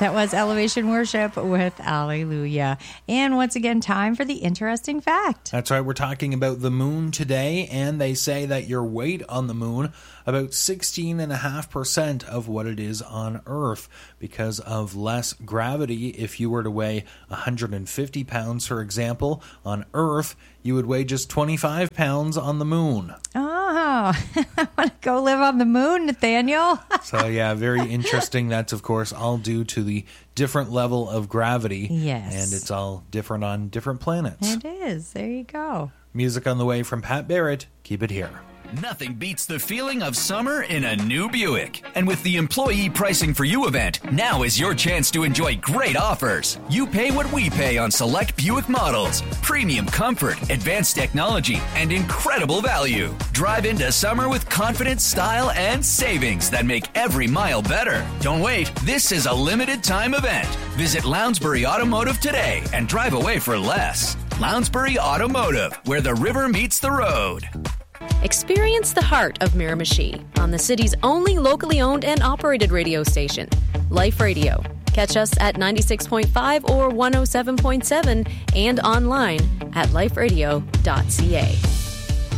That was Elevation Worship with Alleluia. And once again, time for the interesting fact. That's right. We're talking about the moon today, and they say that your weight on the moon, about 16.5% of what it is on Earth because of less gravity. If you were to weigh 150 pounds, for example, on Earth, you would weigh just 25 pounds on the moon. Oh, I want to go live on the moon, Nathaniel. So, yeah, very interesting. That's, of course, all due to the different level of gravity. Yes. And it's all different on different planets. It is. There you go. Music on the way from Pat Barrett. Keep it here. Nothing beats the feeling of summer in a new Buick. And with the Employee Pricing for You event, now is your chance to enjoy great offers. You pay what we pay on select Buick models. Premium comfort, advanced technology, and incredible value. Drive into summer with confidence, style, and savings that make every mile better. Don't wait. This is a limited time event. Visit Lounsbury Automotive today and drive away for less. Lounsbury Automotive, where the river meets the road. Experience the heart of Miramichi on the city's only locally owned and operated radio station, Life Radio. Catch us at 96.5 or 107.7 and online at liferadio.ca.